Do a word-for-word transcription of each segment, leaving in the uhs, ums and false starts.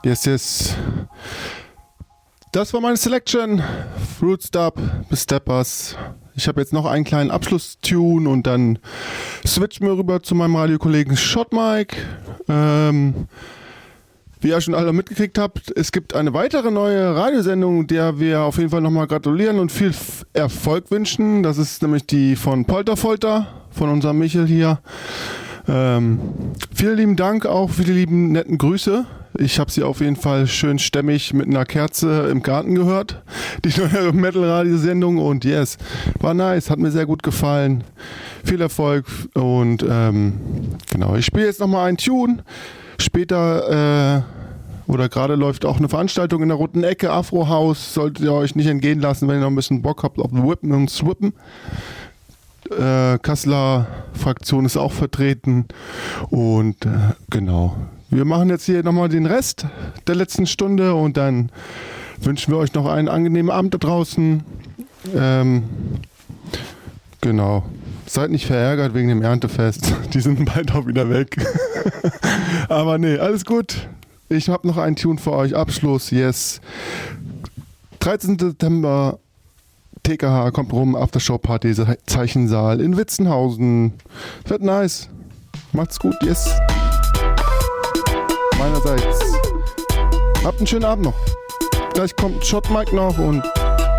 Yes, yes. Das war meine Selection. Fruit Stop bis Steppers. Ich habe jetzt noch einen kleinen Abschlusstune und dann switchen wir rüber zu meinem Radiokollegen Shot Mike. Ähm, wie ihr schon alle mitgekriegt habt, es gibt eine weitere neue Radiosendung, der wir auf jeden Fall nochmal gratulieren und viel F- Erfolg wünschen. Das ist nämlich die von Polter Folter, von unserem Michel hier. Ähm, vielen lieben Dank auch für die lieben netten Grüße. Ich habe sie auf jeden Fall schön stämmig mit einer Kerze im Garten gehört, die neue Metal-Radio-Sendung, und yes, war nice, hat mir sehr gut gefallen. Viel Erfolg und ähm, genau, ich spiele jetzt nochmal einen Tune. Später äh, oder gerade läuft auch eine Veranstaltung in der Roten Ecke, Afro House, solltet ihr euch nicht entgehen lassen, wenn ihr noch ein bisschen Bock habt auf Whippen und Swippen. Äh, Kasseler Fraktion ist auch vertreten und äh, genau. Wir machen jetzt hier nochmal den Rest der letzten Stunde und dann wünschen wir euch noch einen angenehmen Abend da draußen. Ähm, genau. Seid nicht verärgert wegen dem Erntefest. Die sind bald auch wieder weg. Aber nee, alles gut. Ich habe noch einen Tune für euch. Abschluss, yes. dreizehnten September T K H kommt rum, Aftershow-Party, Zeichensaal in Witzenhausen. Wird nice. Macht's gut, yes. Meinerseits. Habt einen schönen Abend noch. Gleich kommt Shot Mike noch und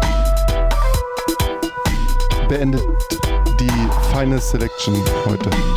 beendet die feine Selection heute.